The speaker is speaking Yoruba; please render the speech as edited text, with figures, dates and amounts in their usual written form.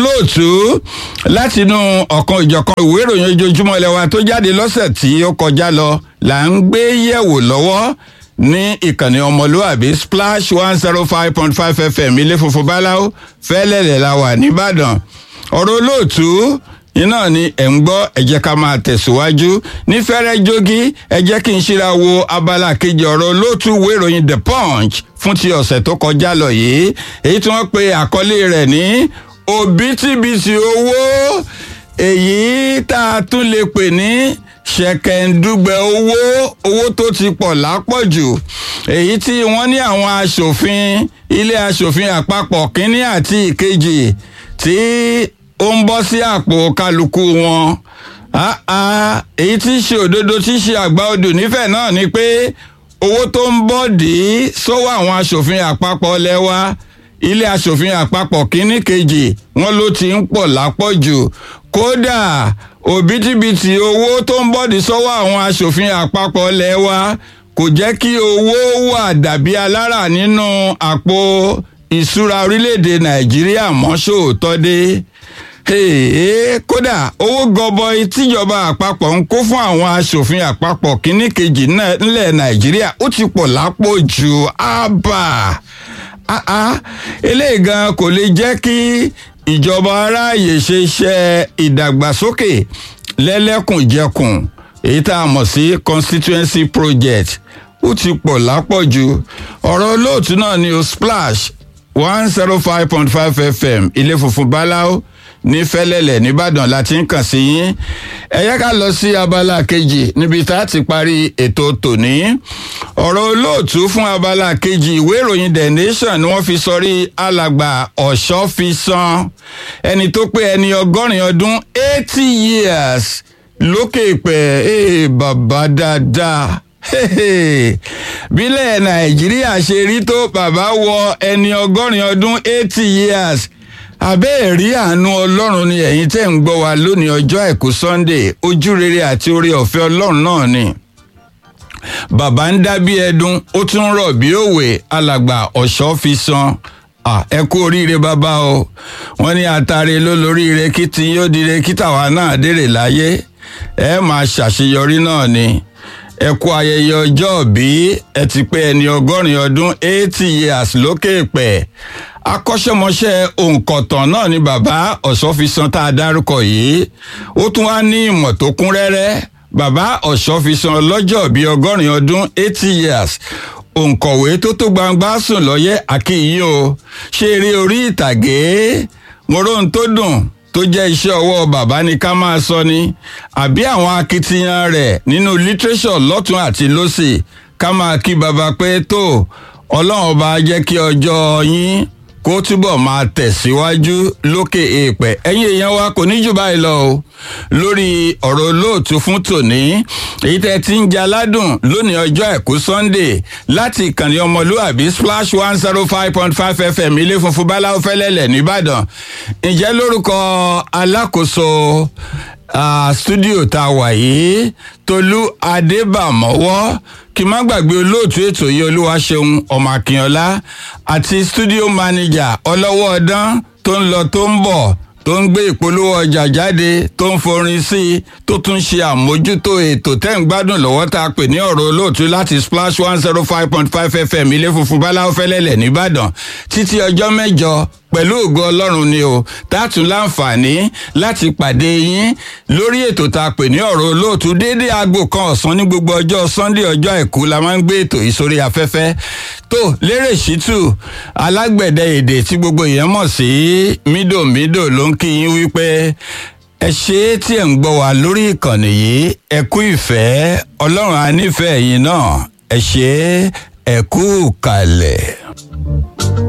olóòtú látinú ọ̀kan ìjọ̀kan ìwé ìròyìn ojoojúmọ́ ilé wa tó jáde lọ́sẹ̀ tí ó kọjá lọ là ń gbé yẹ̀wò lọ́wọ́ ní ìkànnì ọmọlúwàbí Splash 105.5 FM ilé funfun báláwo fẹ́lẹ́lẹ̀ la wà nìbàdàn. ọ̀rọ̀ olóòtú iná ni ẹ̀ ń gbọ́, ẹ jẹ́ ká máa tẹ̀síwájú ní fẹ́rẹ́ jogi. ẹ jẹ́ kí n ṣíra wo abala kejì ọ̀rọ̀ olóòtú ìwé ìròyìn The Punch fún ti ọ̀sẹ̀ tó kọjá lọ yìí, èyí tí wọ́n pe àkọlé rẹ̀ ní òbítíbitì owó, èyí tá a tún lè pè ní ṣẹ̀kẹ̀ǹdùgbẹ̀ owó tó ti pọ̀ lápọ̀jù, èyí tí wọ́n ní àwọn aṣòfin ilé aṣòfin àpapọ̀ kínní àti ìkejì tí ó ń bọ́ sí àpò kálukú wọn. èyí tí í ṣe òdodo tí í ṣe àgbà odò nífẹ̀ẹ́ náà ni pé owó tó ń bọ̀ dé sọ́wọ́ àwọn aṣòfin àpapọ̀ lẹ́wà ilé aṣòfin àpapọ̀ kínní kejì wọn ló ti ń pọ̀ lápọ̀jù. kódà òbítíbitì owó tó ń bọ̀ dé sọ́wọ́ àwọn aṣòfin àpapọ̀ lẹ́wà kò jẹ́ kí owó wà dàbí alára nínú àpò ìṣúra orílẹ̀-èdè Nàìjíríà mọ́ sóòótọ́ dé. kódà owó gọbọi tíjọba àpapọ̀ ń kó fún àwọn aṣòfin àpapọ̀ kínní kejì nílẹ̀ Nàìjíríà ó ti pọ̀ lápọ̀jù. eléyìí gan kò lè jẹ́ kí ìjọba aráàyè ṣe iṣẹ́ ìdàgbàsókè lẹ́lẹ́kùnjẹkùn èyí tá a mọ̀ sí constituency project, ó ti pọ̀ lápọ̀jù. ọ̀rọ̀ olóòtú náà ni o Splash 105.5 FM ilé funfun báláwo ní fẹ́lẹ́lẹ̀ nìbàdàn láti ń kàn sí yín. ẹ yẹ ká lọ sí abala kejì níbi tá a ti parí ètò tòní. ọ̀rọ̀ olóòtú fún abala kejì ìwé ìròyìn The Nation ni wọ́n fi sọrí alàgbà Ọ̀ṣọ́fisan, ẹni tó pé ẹni 80 ọdún 80 years lókè pẹ̀ bàbá dáadáa. bílẹ̀ Nàìjíríà ṣe rí tó bàbá wọ ẹni 80 ọdún 80 years. àbẹ́ẹ̀rí àánú Ọlọ́run ni ẹ̀yin tẹ́ ń gbọ́ wa lónìí ọjọ́ àìkú Sunday, ojú rere àti oore ọ̀fẹ́ Ọlọ́run náà ni. bàbá ń dá bí ẹdun ó tún rọ̀ bí òwe, alàgbà Ọ̀ṣọ́fisan. ẹ kú oríire bàbá o, wọ́n ní àtàrí ló lóríire kí tí yóò dire kí tàwa náà dèrè láyé, ẹ máa ṣàṣeyọrí náà ni. ẹ kú ayẹyẹ ọjọ́ bí ẹ ti pé ẹni 80 ọdún 80 years lókè pẹ̀. akọ́ṣẹ́mọṣẹ́ òǹkọ̀tàn náà ni bàbá Ọ̀ṣọ́fisan tá a dárúkọ yìí, ó tún wá ní ìmọ̀ tó kún rẹ́rẹ́. bàbá Ọ̀ṣọ́fisan lọ́jọ́ bí 80 ọdún 80 years, òǹkọ̀wé tó gbangba sùn lọ́yẹ́ àkíyí o. ṣe eré orí ìtàgé mọ́rọ́n tó dùn tó jẹ́ iṣẹ́ ọwọ́ bàbá ni ká máa sọ ni, àbí àwọn akitiyan rẹ̀ nínú lítírésọ̀ lọ́tún àti lósì, ká máa kí bàbá pé tó Ọlọ́run ọba jẹ́ kí ọjọ́ yín kó túbọ̀ máa tẹ̀síwájú lókè èèpẹ̀. ẹ̀yin èèyàn wa kò ní jù báyìí lọ o lórí ọ̀rọ̀ olóòtú fún tòní, èyí tẹ́ ti ń jẹ aládùn lónìí ọjọ́ àìkú Sunday láti ìkànnì ọmọlúwàbí Splash 105.5 FM ilé funfun báláwo fẹ́lẹ́lẹ̀ nìbàdàn. ǹjẹ́ lórúkọ alákòóso studio tá a wà yìí Tolú Adébàmọ́wọ́, kí má gbàgbé olóòtú ètò yìí Olúwaṣeun ọmọ Akínọlá àti studio manager ọlọ́wọ́ ọdán tó ń lọ tó ń bọ̀ tó ń gbé ìpolówó ọjà jáde tó ń forin sí i tó tún ṣe àmójútó ètò tẹ́ ń gbádùn lọ́wọ́ tá a pè ní ọ̀rọ̀ olóòtú láti Splash 105.5 FM ilé funfun báláwo fẹ́lẹ́lẹ̀ nìbàdàn. títí ọjọ́ mẹ́jọ pẹ̀lú ògo Ọlọ́run ni o tààtún láǹfààní láti pàdé yín lórí ètò tá a pè ní ọ̀rọ̀ olóòtú déédé aago kan ọ̀sán ní gbogbo ọjọ́ Sunday ọjọ́ àìkú la máa ń gbé ètò yìí sórí afẹ́fẹ́. tó Lérè Ṣítù alágbẹ̀dẹ èdè tí gbogbo èèyàn mọ̀ sí mídòmídò ló ń kí yín wípé ẹ ṣé tí ẹ̀ ń gbọ́ wa lórí ìkànnì yìí, ẹ kú ìfẹ́, Ọlọ́run á nífẹ̀ẹ́ yín náà, ẹ ṣé, ẹ kú kalẹ̀.